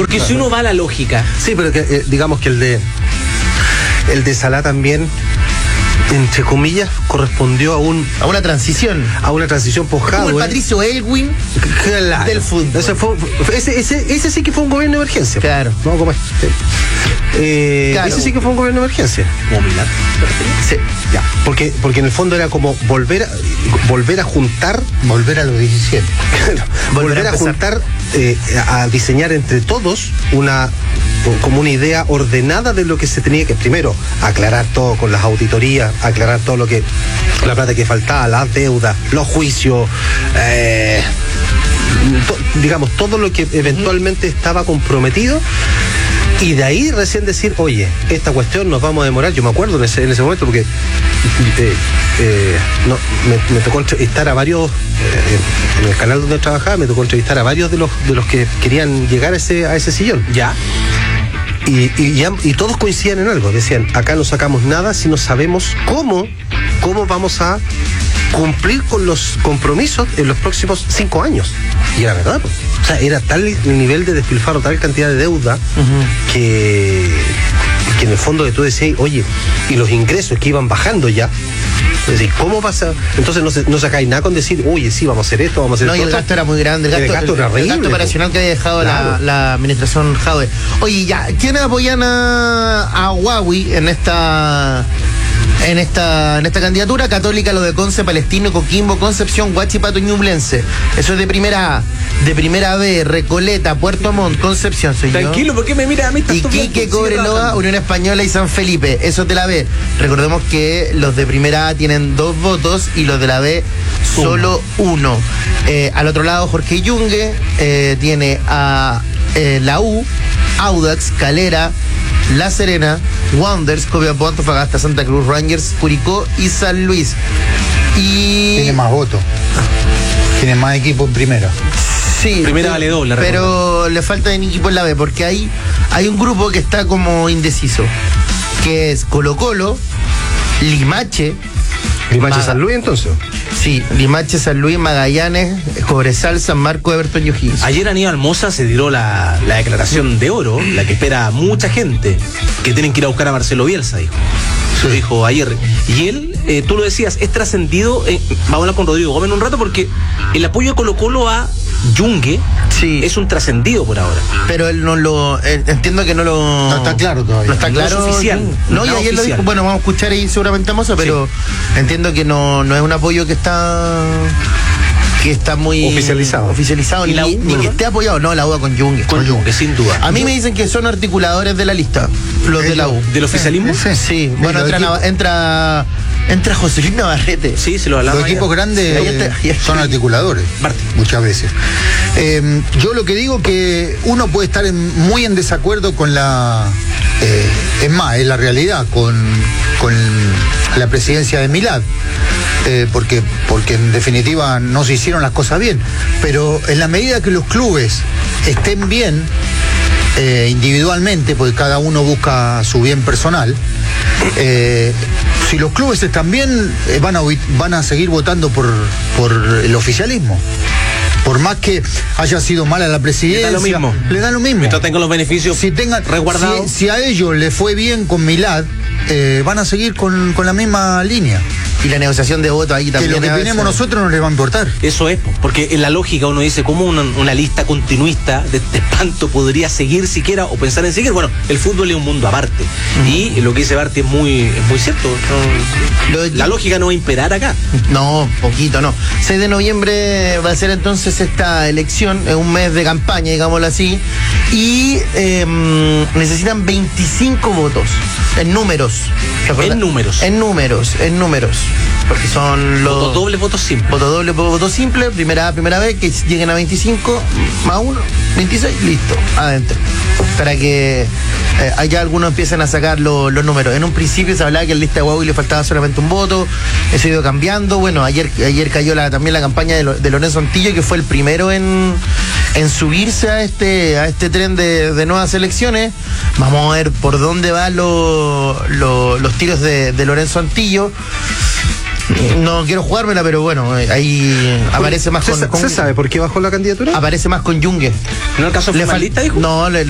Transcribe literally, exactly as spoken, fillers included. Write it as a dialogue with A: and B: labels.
A: Porque si uno va a la lógica.
B: Sí, pero que, eh, digamos que el de el de Salá también, entre comillas, correspondió a un
C: a una transición.
B: A una transición pojada.
C: Como el Patricio Elwin
B: claro,
C: del fútbol.
B: Ese, fue, ese, ese, ese sí que fue un gobierno de emergencia.
C: Claro.
B: No, como este. Eh, claro. Ese sí que fue un gobierno de emergencia.
A: ¿Como Milán?
B: Sí, ya. Porque, porque en el fondo era como volver a, volver a juntar.
D: Volver a los diecisiete.
B: volver, volver a, a juntar, eh, a diseñar entre todos una como una idea ordenada de lo que se tenía que, primero, aclarar todo con las auditorías, aclarar todo lo que, la plata que faltaba, las deudas, los juicios, eh, to, digamos, todo lo que eventualmente estaba comprometido. Y de ahí recién decir, oye, esta cuestión nos vamos a demorar. Yo me acuerdo en ese, en ese momento porque eh, eh, no, me, me tocó entrevistar a varios, eh, en el canal donde trabajaba, me tocó entrevistar a varios de los de los que querían llegar a ese, a ese sillón.
A: Ya.
B: Y, y, ya, y todos coincidían en algo. Decían, acá no sacamos nada si no sabemos cómo, cómo vamos a cumplir con los compromisos en los próximos cinco años. Y era verdad, pues. O sea, era tal el nivel de despilfarro, tal cantidad de deuda, uh-huh. que, que en el fondo de tú decías, oye, y los ingresos que iban bajando ya. Es decir, ¿cómo pasa? Entonces no, se, no sacáis nada con decir, oye, sí, vamos a hacer esto, vamos a hacer
C: no,
B: esto.
C: No, y el gasto era muy grande. El gasto,
B: el gasto
C: el,
B: era horrible.
C: El gasto operacional que había dejado claro. la, la administración Jadwe. Oye, ya, ¿quiénes apoyan a, a Huawei en esta... En esta, en esta candidatura? Católica, lo de Conce, Palestino, Coquimbo, Concepción, Huachipato y Ñublense. Eso es de primera A. De primera B, Recoleta, Puerto Montt, Concepción, soy
A: Tranquilo, yo. Tranquilo, ¿por qué me mira a mí?
C: Iquique, Cobreloa, Unión Española y San Felipe. Eso es de la B. Recordemos que los de primera A tienen dos votos y los de la B solo uno. Eh, al otro lado, Jorge Yungue eh, tiene a eh, la U, Audax, Calera, La Serena, Wanderers, Copiapó, Antofagasta, Santa Cruz, Rangers, Curicó y San Luis. Y...
D: Tiene más votos. Tiene más equipo en primera.
C: Sí.
A: Primera vale doble.
C: Pero le falta en equipo en la B, porque hay, hay un grupo que está como indeciso, que es Colo Colo, Limache.
B: ¿Limache Mag... San Luis entonces?
C: Sí, Limache, San Luis, Magallanes, Cobresal, San Marco, Everton y O'Higgins.
A: Ayer Aníbal Mosa se tiró la, la declaración de oro, la que espera mucha gente, que tienen que ir a buscar a Marcelo Bielsa, dijo. Lo dijo ayer. Y él, eh, tú lo decías, es trascendido. Eh, vamos a hablar con Rodrigo Gómez en un rato, porque el apoyo de Colo Colo a Yungue sí. es un trascendido por ahora.
C: Pero él no lo. Él, entiendo que no lo.
D: No está claro todavía.
C: No está claro.
A: No es oficial.
C: No,
A: no
C: y ayer oficial. Lo dijo. Bueno, vamos a escuchar ahí seguramente a Moza, pero sí. entiendo que no, no es un apoyo que está. que está muy
B: oficializado,
C: oficializado ni,
A: la U,
C: ni que esté apoyado, no, la U con Yungue.
A: Con Yungue, sin duda.
C: A mí me dicen que son articuladores de la lista, los de la U.
A: ¿Del oficialismo?
C: Sí, sí. sí. Bueno, entra, Nav- entra entra José Luis Navarrete.
A: Sí, se lo hablaba.
D: Los equipos grandes sí, eh, son articuladores,
A: Martín.
D: Muchas veces. Eh, yo lo que digo que uno puede estar en, muy en desacuerdo con la, eh, es más, es la realidad, con, con la presidencia de Milad. Eh, porque, porque en definitiva no se hicieron las cosas bien, pero en la medida que los clubes estén bien eh, individualmente, porque cada uno busca su bien personal, eh, si los clubes están bien, eh, van, a, van a seguir votando por, por el oficialismo. Por más que haya sido mala la presidencia,
A: le da lo mismo.
D: Le da lo mismo.
A: Mientras tengan los beneficios
D: si tengan,
A: resguardados.
D: Si, si a ellos les fue bien con Milad, eh, van a seguir con, con la misma línea.
C: Y la negociación de votos ahí también.
D: Que lo que tenemos nosotros no les va a importar.
A: Eso es, porque en la lógica uno dice, ¿cómo una, una lista continuista de, de espanto podría seguir siquiera o pensar en seguir? Bueno, el fútbol es un mundo aparte. Uh-huh. Y lo que dice Barty es muy, es muy cierto. No, lo, la lógica no va a imperar acá.
C: No, poquito, no. seis de noviembre va a ser entonces esta elección, es un mes de campaña, digámoslo así. Y eh, necesitan veinticinco votos. En números.
A: En números.
C: En números, en números. Porque son los.
A: Voto doble, voto simple.
C: Voto doble, voto simple, primera A, primera B, que lleguen a veinticinco, más uno, veintiséis, listo, adentro. Para que eh, allá algunos empiecen a sacar lo, los números. En un principio se hablaba que en la lista de Huawei le faltaba solamente un voto, eso ha ido cambiando. Bueno, ayer, ayer cayó la, también la campaña de, de Lorenzo Antillo, que fue el primero en, en subirse a este, a este tren de, de nuevas elecciones. Vamos a ver por dónde van lo, lo, los tiros de, de Lorenzo Antillo. No quiero jugármela, pero bueno, ahí aparece más
B: con,
C: con, con...
B: ¿Se sabe por qué bajó la candidatura?
C: Aparece más con Yungue.
A: ¿No el caso fue lista, dijo?
C: No, le,